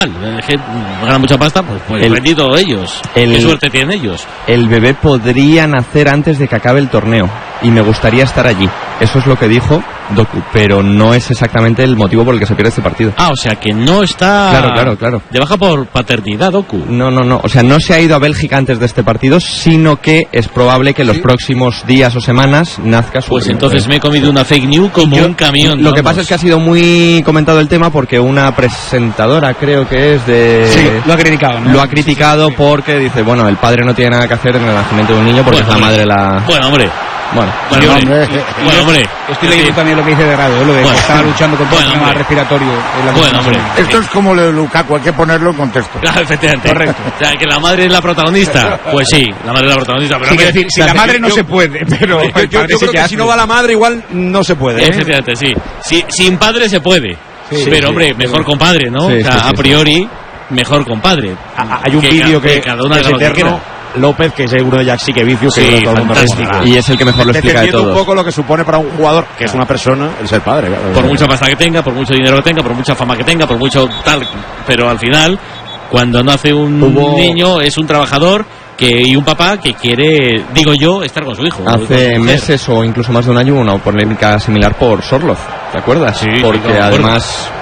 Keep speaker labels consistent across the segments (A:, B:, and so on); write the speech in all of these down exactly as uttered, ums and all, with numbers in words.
A: Es que ganan mucha pasta, pues, pues el, bendito ellos. El, Qué suerte tienen ellos.
B: El bebé podría nacer antes de que acabe el torneo y me gustaría estar allí. Eso es lo que dijo Doku, pero no es exactamente el motivo por el que se pierde este partido.
A: Ah, o sea que no está...
B: Claro, claro, claro.
A: De baja por paternidad, Doku.
B: No, no, no. O sea, no se ha ido a Bélgica antes de este partido, sino que es probable que en los ¿Sí? próximos días o semanas nazca su...
A: Pues entonces me he comido una fake news como Yo, un camión.
B: Lo
A: vamos.
B: que pasa es que ha sido muy comentado el tema porque una presentadora, creo que es de...
C: Sí, lo ha criticado, ¿no?
B: Lo ha criticado sí, sí, sí. porque dice, bueno, el padre no tiene nada que hacer en el nacimiento de un niño porque bueno, es la madre la...
A: Bueno, hombre.
B: Bueno,
A: bueno,
C: yo,
A: hombre. Bueno, hombre.
C: Estoy leyendo sí. también lo que dice de radio, lo de bueno, que estaba luchando contra bueno, el problema respiratorio. En la
A: bueno, hombre.
D: Esto es como lo de Lukaku, hay que ponerlo en contexto.
A: Claro, efectivamente. Correcto. O sea, que la madre es la protagonista. Pues sí, la madre es la protagonista. Pero
C: sí, hombre, decir, si la madre no yo, se puede, pero...
E: Yo, yo, yo creo que si no va la madre igual no se puede. ¿eh?
A: Efectivamente, sí. sí. Sin padre se puede. Sí, pero, sí, hombre, sí, mejor sí. con padre, ¿no? Sí, o sea, sí, sí, a priori, mejor con padre.
E: Hay un vídeo que, que, que, que es eterno. López, que seguro de Jack sí que vicio, que sí, todo el mundo
B: y es el que mejor lo explica de todos.
E: Un poco lo que supone para un jugador que es una persona el ser padre. Claro.
A: Por mucha pasta que tenga, por mucho dinero que tenga, por mucha fama que tenga, por mucho tal, pero al final, cuando nace un Hubo... niño, es un trabajador que y un papá que quiere, digo yo, estar con su hijo.
B: Hace meses o incluso más de un año hubo una polémica similar por Sorloth, ¿te acuerdas?
A: Sí.
B: Porque
A: no,
B: además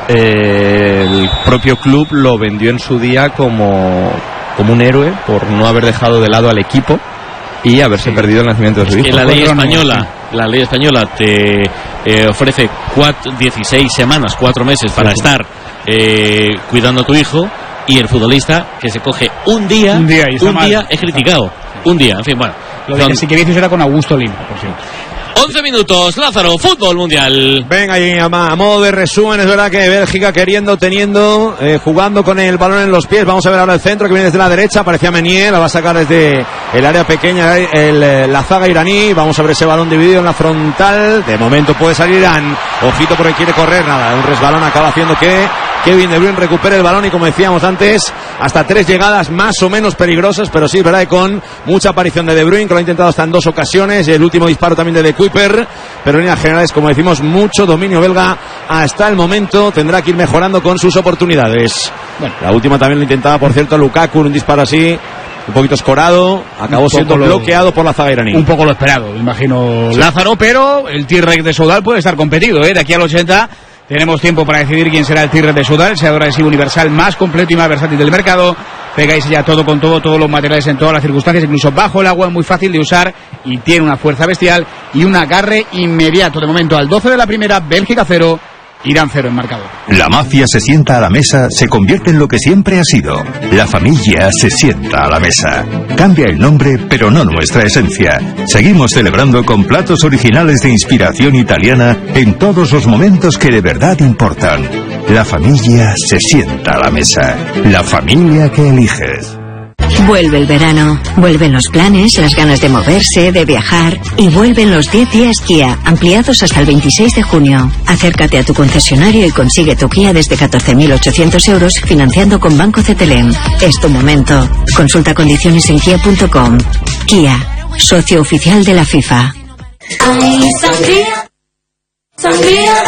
B: eh, el propio club lo vendió en su día como como un héroe por no haber dejado de lado al equipo y haberse sí. perdido el nacimiento de su hijo.
A: Que la ley española, la ley española te eh, ofrece cuatro, dieciséis semanas, cuatro meses para sí. estar eh, cuidando a tu hijo, y el futbolista que se coge un día,
C: un día, y
A: un día es criticado. Un día, en fin, bueno.
C: Lo de que sí que vicios era con Augusto Lima, por cierto.
A: once minutos, Lázaro, fútbol mundial.
E: Venga, y a, a modo de resumen, es verdad que Bélgica queriendo, teniendo, eh, jugando con el balón en los pies. Vamos a ver ahora el centro que viene desde la derecha. Parecía Meunier, la va a sacar desde el área pequeña el, el, la zaga iraní. Vamos a ver ese balón dividido en la frontal. De momento puede salir Irán. Ojito porque quiere correr, nada. Un resbalón acaba haciendo que Kevin De Bruyne recupere el balón y, como decíamos antes, hasta tres llegadas más o menos peligrosas, pero sí, verdad, con mucha aparición de De Bruyne, que lo ha intentado hasta en dos ocasiones. El último disparo también de De Kuyper, pero en líneas generales, como decimos, mucho dominio belga hasta el momento. Tendrá que ir mejorando con sus oportunidades. Bueno, la última también lo intentaba, por cierto, Lukaku, un disparo así un poquito escorado, acabó siendo lo, bloqueado por la zaga iraní.
C: Un poco lo esperado, me imagino, sí. Lázaro, pero el T-Rex de Soudal puede estar competido, ¿eh? De aquí al ochenta tenemos tiempo para decidir quién será el T-Rex de Soudal, el seador adhesivo universal más completo y más versátil del mercado. Pegáis ya todo con todo, todos los materiales en todas las circunstancias, incluso bajo el agua, es muy fácil de usar y tiene una fuerza bestial y un agarre inmediato. De momento al doce de la primera, Bélgica cero, Irán cero en marcador.
F: La mafia se sienta a la mesa, se convierte en lo que siempre ha sido. La familia se sienta a la mesa. Cambia el nombre, pero no nuestra esencia. Seguimos celebrando con platos originales de inspiración italiana en todos los momentos que de verdad importan. La familia se sienta a la mesa. La familia que eliges.
G: Vuelve el verano, vuelven los planes, las ganas de moverse, de viajar, y vuelven los diez días Kia, ampliados hasta el veintiséis de junio. Acércate a tu concesionario y consigue tu Kia desde catorce mil ochocientos euros financiando con Banco Cetelem. Es tu momento. Consulta condiciones en kia punto com. Kia, socio oficial de la FIFA.
H: Ay, sangría, sangría